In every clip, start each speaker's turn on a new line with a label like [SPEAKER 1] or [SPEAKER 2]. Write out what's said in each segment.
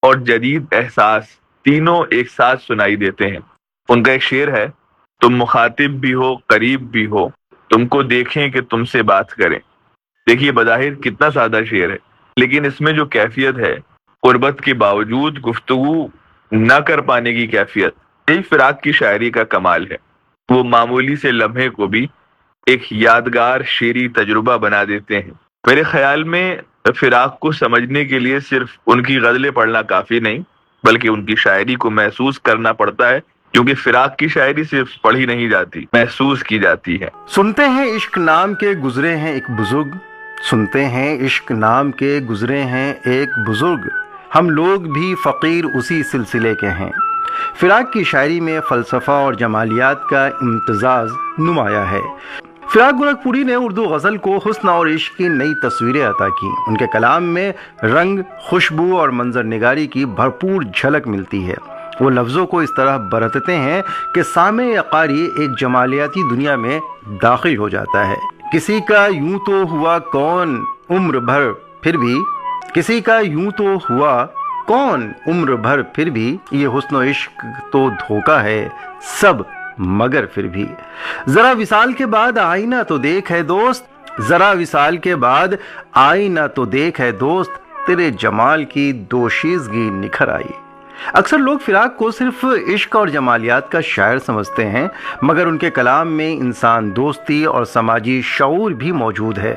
[SPEAKER 1] اور جدید احساس تینوں ایک ساتھ سنائی دیتے ہیں۔ ان کا ایک شعر ہے، تم مخاطب بھی ہو قریب بھی ہو، تم کو دیکھیں کہ تم سے بات کریں۔ دیکھیے بظاہر کتنا سادہ شعر ہے، لیکن اس میں جو کیفیت ہے، قربت کے باوجود گفتگو نہ کر پانے کی کیفیت، یہی فراق کی شاعری کا کمال ہے۔ وہ معمولی سے لمحے کو بھی ایک یادگار شعری تجربہ بنا دیتے ہیں۔ میرے خیال میں فراق کو سمجھنے کے لیے صرف ان کی غزلیں پڑھنا کافی نہیں، بلکہ ان کی شاعری کو محسوس کرنا پڑتا ہے، کیونکہ فراق کی شاعری صرف پڑھی نہیں جاتی، محسوس کی جاتی ہے۔
[SPEAKER 2] سنتے ہیں عشق نام کے گزرے ہیں ایک بزرگ، سنتے ہیں عشق نام کے گزرے ہیں ایک بزرگ، ہم لوگ بھی فقیر اسی سلسلے کے ہیں۔ فراق کی شاعری میں فلسفہ اور جمالیات کا امتزاج نمایاں ہے۔ فراق گورکھپوری نے اردو غزل کو حسن اور عشق کی نئی تصویریں عطا کی۔ ان کے کلام میں رنگ، خوشبو اور منظر نگاری کی بھرپور جھلک ملتی ہے۔ وہ لفظوں کو اس طرح برتتے ہیں کہ سامع یا قاری ایک جمالیاتی دنیا میں داخل ہو جاتا ہے۔ کسی کا یوں تو ہوا کون عمر بھر پھر بھی، کسی کا یوں تو ہوا کون عمر بھر پھر بھی، یہ حسن و عشق تو دھوکا ہے سب مگر پھر بھی۔ ذرا وصال کے بعد آئینہ تو دیکھ ہے دوست، ذرا وصال کے بعد آئینہ تو دیکھ ہے دوست، تیرے جمال کی دوشیزگی نکھر آئی۔ اکثر لوگ فراق کو صرف عشق اور جمالیات کا شاعر سمجھتے ہیں، مگر ان کے کلام میں انسان دوستی اور سماجی شعور بھی موجود ہے۔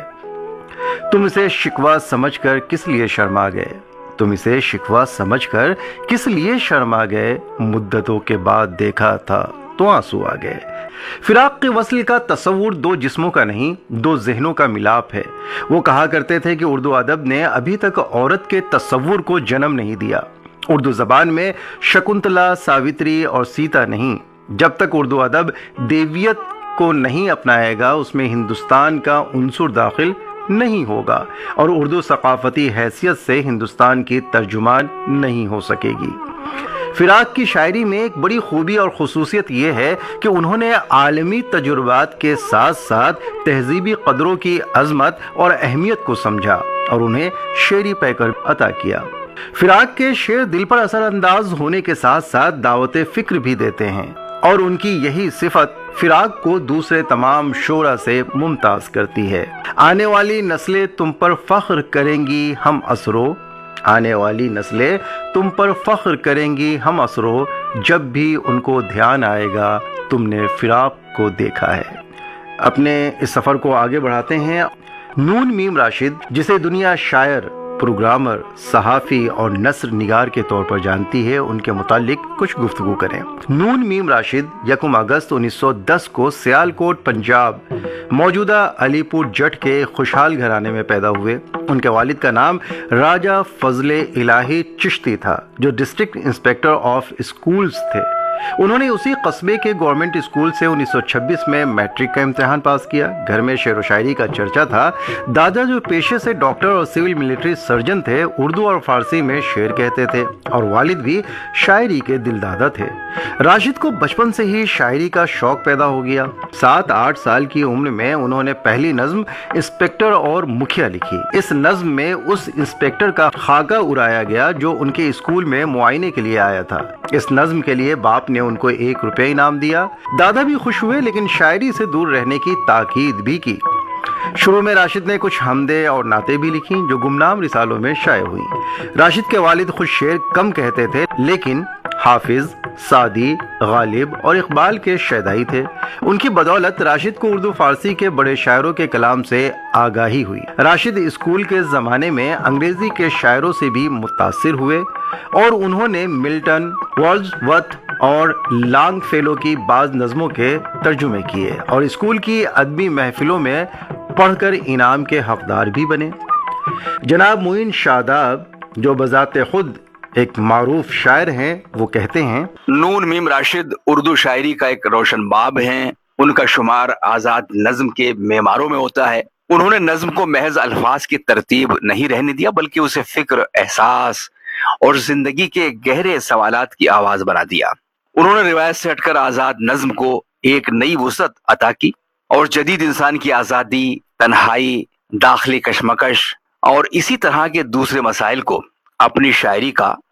[SPEAKER 2] تم اسے شکوہ سمجھ کر کس لیے شرما گئے، تم اسے شکوہ سمجھ کر کس لیے شرما گئے، مدتوں کے بعد دیکھا تھا تو آنسو آ گئے۔ فراق کے وصل کا تصور دو جسموں کا نہیں، دو ذہنوں کا ملاپ ہے۔ وہ کہا کرتے تھے کہ اردو ادب نے ابھی تک عورت کے تصور کو جنم نہیں دیا۔ اردو زبان میں شکنتلا، ساوتری اور سیتا نہیں۔ جب تک اردو ادب دیویت کو نہیں اپنائے گا، اس میں ہندوستان کا عنصر داخل نہیں ہوگا، اور اردو ثقافتی حیثیت سے ہندوستان کی ترجمان نہیں ہو سکے گی۔ فراق کی شاعری میں ایک بڑی خوبی اور خصوصیت یہ ہے کہ انہوں نے عالمی تجربات کے ساتھ ساتھ تہذیبی قدروں کی عظمت اور اہمیت کو سمجھا اور انہیں شعری پیکر عطا کیا۔ فراق کے شعر دل پر اثر انداز ہونے کے ساتھ ساتھ دعوت فکر بھی دیتے ہیں، اور ان کی یہی صفت فراق کو دوسرے تمام شعراء سے ممتاز کرتی ہے۔ آنے والی نسلیں تم پر فخر کریں گی ہم اسرو، آنے والی نسلیں تم پر فخر کریں گی ہم اسرو، جب بھی ان کو دھیان آئے گا تم نے فراق کو دیکھا ہے۔ اپنے اس سفر کو آگے بڑھاتے ہیں۔ نون میم راشد، جسے دنیا شاعر، پروگرامر، صحافی اور نثر نگار کے طور پر جانتی ہے، ان کے متعلق کچھ گفتگو کریں۔ نون میم راشد 1 اگست 1910 کو سیالکوٹ پنجاب، موجودہ علی پور جٹ کے خوشحال گھرانے میں پیدا ہوئے۔ ان کے والد کا نام راجہ فضل الہی چشتی تھا، جو ڈسٹرکٹ انسپیکٹر آف اسکولز تھے۔ انہوں نے اسی قصبے کے گورنمنٹ اسکول سے 1926 میں میٹرک کا امتحان پاس کیا۔ گھر میں شعر و شاعری کا چرچا تھا۔ دادا، جو پیشے سے ڈاکٹر اور سول ملٹری سرجن تھے، اردو اور فارسی میں شعر کہتے تھے، اور والد بھی شاعری کے دل دادا تھے۔ راشد کو بچپن سے ہی شاعری کا شوق پیدا ہو گیا۔ 7-8 سال کی عمر میں انہوں نے پہلی نظم انسپیکٹر اور مکھیا لکھی۔ اس نظم میں اس انسپیکٹر کا خاکہ اڑایا گیا جو ان کے اسکول میں معائنے کے لیے آیا تھا۔ اس نظم کے لیے باپ نے ان کو 1 روپے انعام دیا۔ دادا بھی خوش ہوئے، لیکن شاعری سے دور رہنے کی تاکید بھی کی۔ شروع میں راشد نے کچھ حمدیں اور نعتیں بھی لکھیں جو گمنام رسالوں میں شائع ہوئیں۔ راشد کے والد خود شعر کم کہتے تھے، لیکن حافظ، سعدی، غالب اور اقبال کے شیدائی تھے۔ ان کی بدولت راشد کو اردو فارسی کے بڑے شاعروں کے کلام سے آگاہی ہوئی۔ راشد اسکول کے زمانے میں انگریزی کے شاعروں سے بھی متاثر ہوئے، اور انہوں نے ملٹن، ورڈزورتھ اور لانگ فیلو کی بعض نظموں کے ترجمے کیے، اور اسکول کی ادبی محفلوں میں پڑھ کر انعام کے حقدار بھی بنے۔ جناب معین شاداب، جو بذات خود ایک معروف شاعر ہیں، وہ کہتے ہیں،
[SPEAKER 3] نون میم راشد اردو شاعری کا ایک روشن باب ہیں۔ ان کا شمار آزاد نظم کے معماروں میں ہوتا ہے۔ انہوں نے نظم کو محض الفاظ کی ترتیب نہیں رہنے دیا، بلکہ اسے فکر، احساس اور زندگی کے گہرے سوالات کی آواز بنا دیا۔ انہوں نے روایت سے ہٹ کر آزاد نظم کو ایک نئی وسعت عطا کی، اور جدید انسان کی آزادی، تنہائی، داخلی کشمکش اور اسی طرح کے دوسرے مسائل کو اپنی شاعری کا